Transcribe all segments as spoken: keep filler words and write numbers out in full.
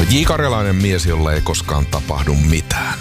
J. Karjalainen mies, jolle ei koskaan tapahdu mitään.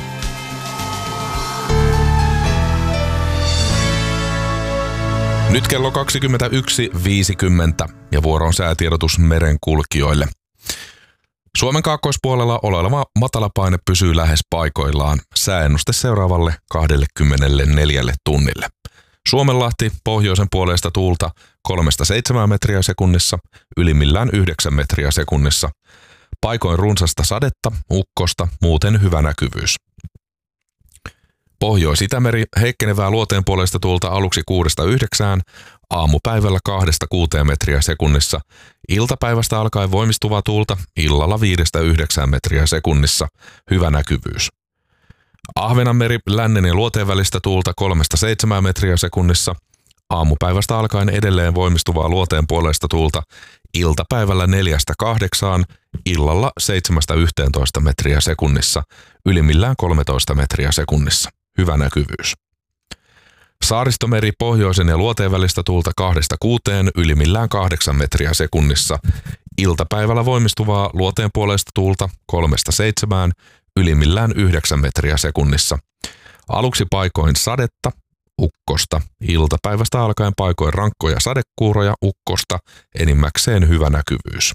Nyt kello kaksikymmentäyksi viisikymmentä ja vuoron säätiedotus merenkulkijoille. Suomen kaakkoispuolella oleva matalapaine pysyy lähes paikoillaan. Sääennuste seuraavalle kaksikymmentäneljä tunnille. Suomenlahti pohjoisen puolesta tuulta kolmesta seitsemään metriä sekunnissa, ylimmillään yhdeksän metriä sekunnissa. Paikoin runsasta sadetta, ukkosta, muuten hyvä näkyvyys. Pohjois-Itämeri heikkenevää luoteen puolesta tuulta aluksi kuudesta yhdeksään, aamupäivällä kahdesta kuuteen metriä sekunnissa. Iltapäivästä alkaen voimistuvaa tuulta, illalla viidestä yhdeksään metriä sekunnissa, hyvä näkyvyys. Ahvenanmeri lännen ja luoteen välistä tuulta kolmesta seitsemään metriä sekunnissa, aamupäivästä alkaen edelleen voimistuvaa luoteen puolesta tuulta, iltapäivällä neljästä kahdeksaan, illalla seitsemästä yhteentoista metriä sekunnissa, ylimmillään kolmetoista metriä sekunnissa, hyvä näkyvyys. Saaristomeri pohjoisen ja luoteen välistä tuulta kahdesta kuuteen, ylimmillään kahdeksan metriä sekunnissa, iltapäivällä voimistuvaa luoteen puolesta tuulta kolmesta seitsemään, ylimmillään yhdeksän metriä sekunnissa. Aluksi paikoin sadetta, ukkosta, iltapäivästä alkaen paikoin rankkoja sadekuuroja, ukkosta, enimmäkseen hyvä näkyvyys.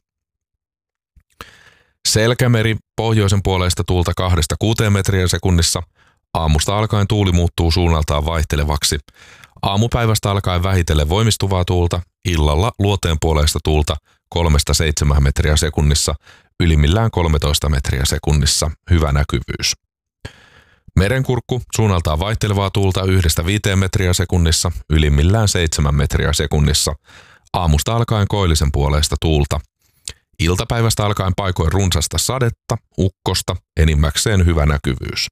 Selkämeri pohjoisen puolesta tuulta kahdesta kuuteen metriä sekunnissa, aamusta alkaen tuuli muuttuu suunnaltaan vaihtelevaksi. Aamupäivästä alkaen vähitellen voimistuvaa tuulta, illalla luoteen puolesta tuulta kolmesta seitsemään metriä sekunnissa, ylimmillään kolmetoista metriä sekunnissa, hyvä näkyvyys. Merenkurkku suunnaltaan vaihtelevaa tuulta yhdestä viiteen metriä sekunnissa, ylimmillään seitsemän metriä sekunnissa. Aamusta alkaen koillisen puoleista tuulta. Iltapäivästä alkaen paikoin runsasta sadetta, ukkosta, enimmäkseen hyvä näkyvyys.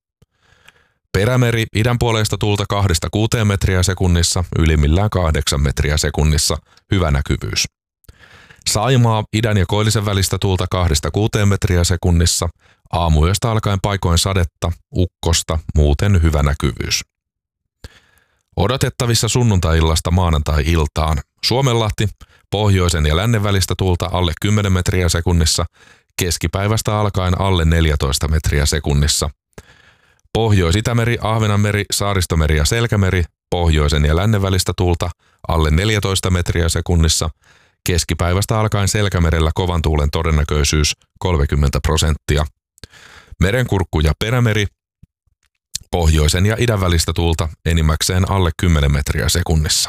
Perämeri idän puoleista tuulta kahdesta kuuteen metriä sekunnissa, ylimmillään kahdeksan metriä sekunnissa, hyvä näkyvyys. Saimaa idän ja koillisen välistä tuulta kahdesta kuuteen metriä sekunnissa, aamuyöstä alkaen paikoin sadetta, ukkosta, muuten hyvä näkyvyys. Odotettavissa sunnuntai-illasta maanantai-iltaan. Suomenlahti pohjoisen ja lännen välistä tuulta alle kymmenen metriä sekunnissa, keskipäivästä alkaen alle neljätoista metriä sekunnissa. Pohjois-Itämeri, Ahvenanmeri, Saaristomeri ja Selkämeri pohjoisen ja lännen välistä tuulta alle neljätoista metriä sekunnissa, keskipäivästä alkaen Selkämerellä kovan tuulen todennäköisyys kolmekymmentä prosenttia. Merenkurkku ja Perämeri pohjoisen ja idän välistä tuulta enimmäkseen alle kymmenen metriä sekunnissa.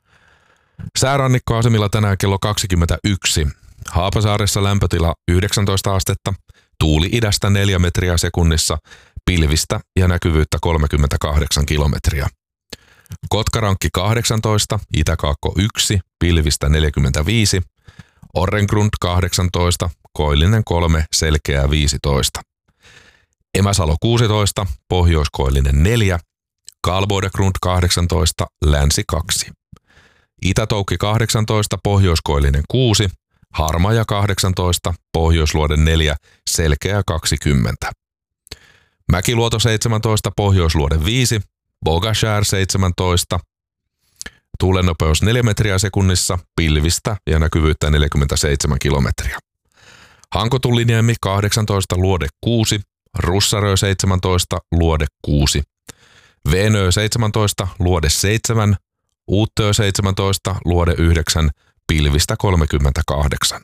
Säärannikkoasemilla tänään kello kaksikymmentäyksi. Haapasaaressa lämpötila yhdeksäntoista astetta, tuuli idästä neljä metriä sekunnissa, pilvistä ja näkyvyyttä kolmekymmentäkahdeksan kilometriä. Kotkarankki kahdeksantoista, Itäkaakko yksi, pilvistä neljäkymmentäviisi, Orrengrund kahdeksantoista, koillinen kolme, selkeää viisitoista. Emäsalo kuusitoista, pohjoiskoillinen neljä, Kalbodegrund kahdeksantoista, länsi kaksi. Itätoukki kahdeksantoista, pohjoiskoillinen kuusi, Harmaja kahdeksantoista, pohjoisluode neljä, selkeää kaksikymmentä. Mäkiluoto seitsemäntoista, pohjoisluode viisi, Bogashär seitsemäntoista, tuulennopeus neljä metriä sekunnissa, pilvistä ja näkyvyyttä neljäkymmentäseitsemän kilometriä. Hankotuliniemi kahdeksantoista, luode kuusi, Russarö seitsemäntoista, luode kuusi. Venö seitsemäntoista, luode seitsemän, Uuttöö seitsemäntoista, luode yhdeksän, pilvistä kolmekymmentäkahdeksan.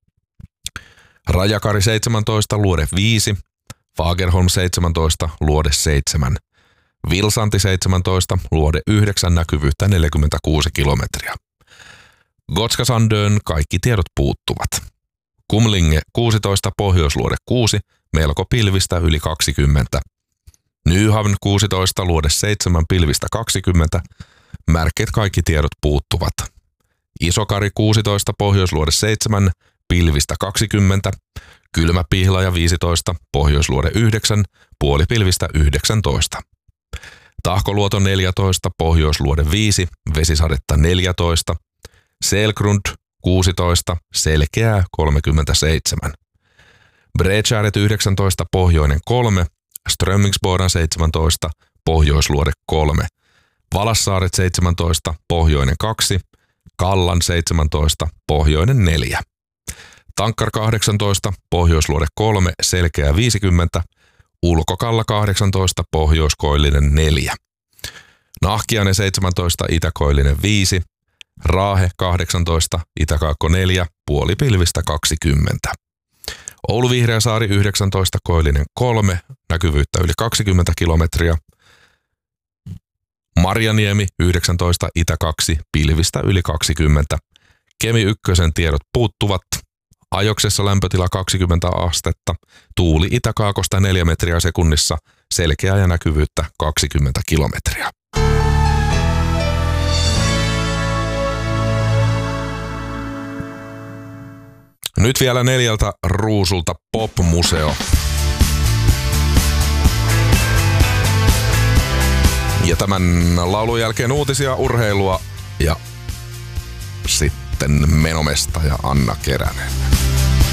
Rajakari seitsemäntoista, luode viisi, Fagerholm seitsemäntoista, luode seitsemän. Vilsanti seitsemäntoista, luode yhdeksän, näkyvyyttä neljäkymmentäkuusi kilometriä. Gotskasandön kaikki tiedot puuttuvat. Kumlinge kuusitoista, pohjoisluode kuusi, melko pilvistä yli kaksikymmentä. Nyhavn kuusitoista, luode seitsemän, pilvistä kaksikymmentä, märket kaikki tiedot puuttuvat. Isokari kuusitoista, pohjoisluode seitsemän, pilvistä kaksikymmentä. Kylmäpihlaja viisitoista, pohjoisluode yhdeksän, puolipilvistä yhdeksäntoista. Tahkoluoto neljätoista, pohjoisluode viisi, vesisadetta neljätoista. Selgrund kuusitoista, selkeää kolmekymmentäseitsemän. Bredkäret yhdeksäntoista, pohjoinen kolme, Strömmingsbodan seitsemäntoista, pohjoisluode kolme. Valassaaret seitsemäntoista, pohjoinen kaksi, Kallan seitsemäntoista, pohjoinen neljä. Tankkar kahdeksantoista, Pohjoisluode kolme, Selkeä viisikymmentä, Ulkokalla kahdeksantoista, Pohjoiskoillinen neljä. Nahkiainen seitsemäntoista, Itäkoillinen viisi, Raahe kahdeksantoista, Itäkaakko neljä, Puolipilvistä kaksikymmentä. Oulu Vihreäsaari yhdeksäntoista, Koillinen kolme, näkyvyyttä yli kaksikymmentä kilometriä. Marjaniemi yhdeksäntoista, Itä kaksi, pilvistä yli kaksikymmentä. Kemi ykkösen tiedot puuttuvat. Ajoksessa lämpötila kaksikymmentä astetta, tuuli itäkaakosta neljä metriä sekunnissa, selkeää ja näkyvyyttä kaksikymmentä kilometriä. Nyt vielä neljältä ruusulta Pop-museo. Ja tämän laulun jälkeen uutisia, urheilua ja sitten menomesta ja Anna Keränen.